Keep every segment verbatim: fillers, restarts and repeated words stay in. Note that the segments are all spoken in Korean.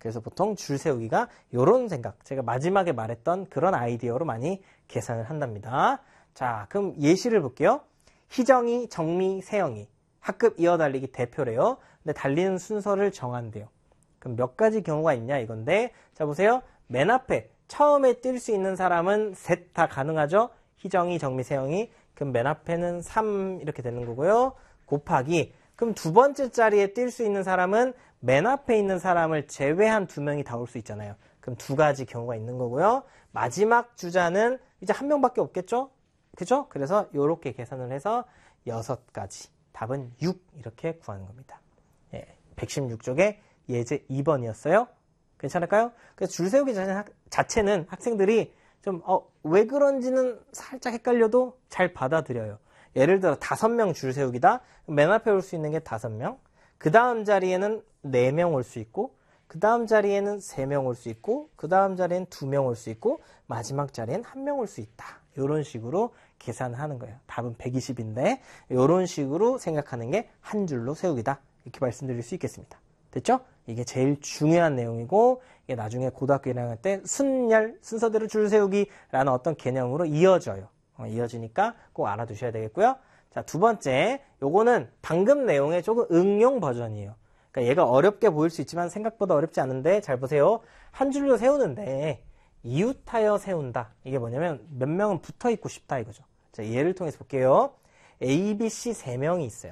그래서 보통 줄 세우기가 이런 생각, 제가 마지막에 말했던 그런 아이디어로 많이 계산을 한답니다. 자, 그럼 예시를 볼게요. 희정이, 정미, 세영이 학급 이어달리기 대표래요. 근데 달리는 순서를 정한대요. 그럼 몇 가지 경우가 있냐 이건데, 자 보세요. 맨 앞에 처음에 뛸 수 있는 사람은 셋 다 가능하죠. 희정이, 정미, 세영이. 그럼 맨 앞에는 삼 이렇게 되는 거고요. 곱하기, 그럼 두 번째 자리에 뛸 수 있는 사람은 맨 앞에 있는 사람을 제외한 두 명이 다 올 수 있잖아요. 그럼 두 가지 경우가 있는 거고요. 마지막 주자는 이제 한 명밖에 없겠죠? 그죠? 그래서 이렇게 계산을 해서 여섯 가지. 답은 육 이렇게 구하는 겁니다. 예, 백십육 쪽에 예제 이 번이었어요. 괜찮을까요? 그래서 줄 세우기 자체는 학생들이 좀, 어, 왜 그런지는 살짝 헷갈려도 잘 받아들여요. 예를 들어 다섯 명 줄 세우기다. 맨 앞에 올 수 있는 게 다섯 명. 그 다음 자리에는 네 명 올 수 있고, 그 다음 자리에는 세 명 올 수 있고, 그 다음 자리에는 두 명 올 수 있고, 마지막 자리엔 한 명 올 수 있다. 이런 식으로 계산하는 거예요. 답은 백이십인데 이런 식으로 생각하는 게 한 줄로 세우기다. 이렇게 말씀드릴 수 있겠습니다. 됐죠? 이게 제일 중요한 내용이고, 이게 나중에 고등학교 일 학년 때 순열, 순서대로 줄 세우기라는 어떤 개념으로 이어져요. 어, 이어지니까 꼭 알아두셔야 되겠고요. 자, 두 번째, 요거는 방금 내용의 조금 응용 버전이에요. 그러니까 얘가 어렵게 보일 수 있지만 생각보다 어렵지 않은데, 잘 보세요. 한 줄로 세우는데 이웃하여 세운다. 이게 뭐냐면 몇 명은 붙어 있고 싶다 이거죠. 자, 예를 통해서 볼게요. A, B, C 세 명이 있어요.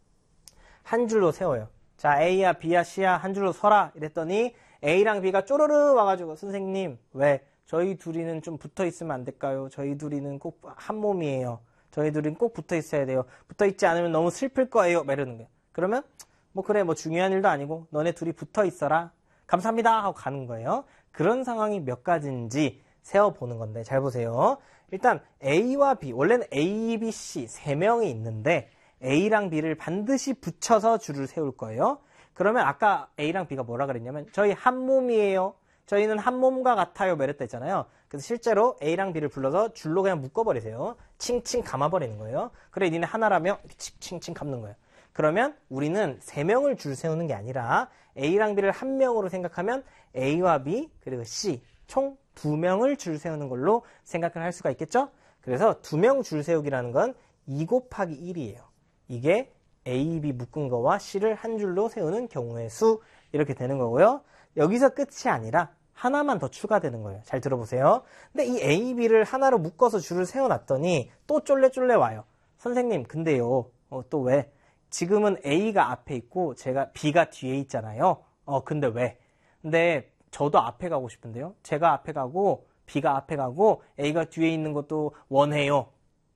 한 줄로 세워요. 자, A야, B야, C야 한 줄로 서라 이랬더니 A랑 B가 쪼르르 와가지고, 선생님 왜 저희 둘이는 좀 붙어 있으면 안 될까요? 저희 둘이는 꼭 한 몸이에요. 저희 둘이는 꼭 붙어 있어야 돼요. 붙어 있지 않으면 너무 슬플 거예요. 막 이러는 거예요. 그러면 뭐 그래, 뭐 중요한 일도 아니고 너네 둘이 붙어 있어라. 감사합니다 하고 가는 거예요. 그런 상황이 몇 가지인지 세어보는 건데, 잘 보세요. 일단 A와 B, 원래는 A, B, C 세 명이 있는데 A랑 B를 반드시 붙여서 줄을 세울 거예요. 그러면 아까 A랑 B가 뭐라 그랬냐면 저희 한 몸이에요. 저희는 한 몸과 같아요. 이랬다 했잖아요. 그래서 실제로 A랑 B를 불러서 줄로 그냥 묶어버리세요. 칭칭 감아버리는 거예요. 그래, 니네 하나라며 이렇게 칭칭 감는 거예요. 그러면 우리는 세 명을 줄 세우는 게 아니라 A랑 B를 한 명으로 생각하면 A와 B 그리고 C 총 두 명을 줄 세우는 걸로 생각을 할 수가 있겠죠? 그래서 두 명 줄 세우기라는 건 이 곱하기 일이에요. 이게 A, B 묶은 거와 C를 한 줄로 세우는 경우의 수, 이렇게 되는 거고요. 여기서 끝이 아니라 하나만 더 추가되는 거예요. 잘 들어보세요. 근데 이 A, B를 하나로 묶어서 줄을 세워놨더니 또 쫄래쫄래 와요. 선생님, 근데요, 어, 또 왜? 지금은 A가 앞에 있고 제가 B가 뒤에 있잖아요. 어, 근데 왜? 근데 저도 앞에 가고 싶은데요. 제가 앞에 가고 B가 앞에 가고 A가 뒤에 있는 것도 원해요.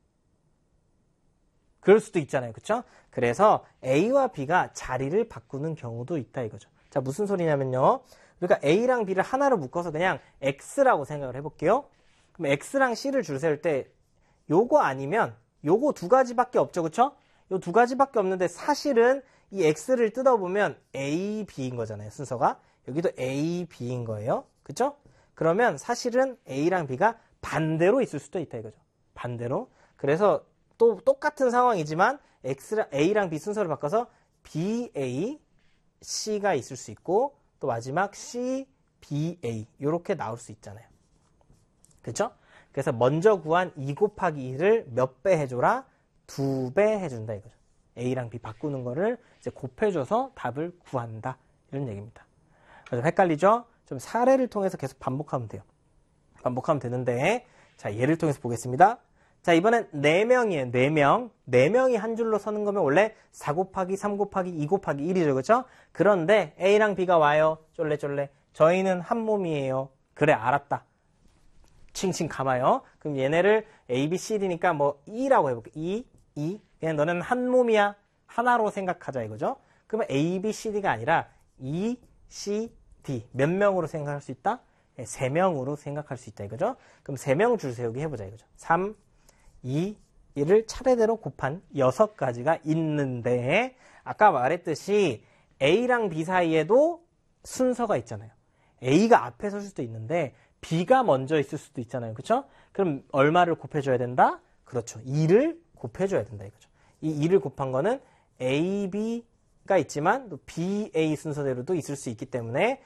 그럴 수도 있잖아요. 그쵸? 그래서 A와 B가 자리를 바꾸는 경우도 있다 이거죠. 자, 무슨 소리냐면요. 그러니까 A랑 B를 하나로 묶어서 그냥 X라고 생각을 해볼게요. 그럼 X랑 C를 줄 세울 때 요거 아니면 요거 두 가지밖에 없죠. 그쵸? 요 두 가지밖에 없는데 사실은 이 X를 뜯어보면 A, B인 거잖아요. 순서가. 여기도 A, B인 거예요. 그쵸? 그러면 사실은 A랑 B가 반대로 있을 수도 있다 이거죠. 반대로. 그래서 또 똑같은 상황이지만 X랑, A랑 B 순서를 바꿔서 B, A, C가 있을 수 있고 또 마지막 C, B, A 이렇게 나올 수 있잖아요. 그쵸? 그래서 먼저 구한 이 곱하기 일을 몇 배 해줘라? 두 배 해준다 이거죠. A랑 B 바꾸는 거를 이제 곱해줘서 답을 구한다. 이런 얘기입니다. 좀 헷갈리죠? 좀 사례를 통해서 계속 반복하면 돼요. 반복하면 되는데, 자, 예를 통해서 보겠습니다. 자, 이번엔 네 명이에요. 네 명. 네 명이 한 줄로 서는 거면 원래 사 곱하기 삼 곱하기 이 곱하기 일이죠. 그렇죠? 그런데 A랑 B가 와요. 쫄래쫄래. 저희는 한 몸이에요. 그래, 알았다. 칭칭 감아요. 그럼 얘네를 A, B, C, D니까 뭐 이라고 해볼게요. 이, 이. 그냥 너는 한 몸이야. 하나로 생각하자 이거죠. 그러면 A, B, C, D가 아니라 이, C, D. 몇 명으로 생각할 수 있다? 세 명으로 생각할 수 있다 이거죠. 그럼 세 명 줄 세우기 해보자 이거죠. 삼, 이, 일을 차례대로 곱한 여섯 가지가 있는데, 아까 말했듯이 A랑 B 사이에도 순서가 있잖아요. A가 앞에 설 수도 있는데 B가 먼저 있을 수도 있잖아요. 그렇죠? 그럼 얼마를 곱해줘야 된다? 그렇죠. 이를 곱해줘야 된다 이거죠. 이 이를 곱한 거는 A, B가 있지만 또 B, A 순서대로도 있을 수 있기 때문에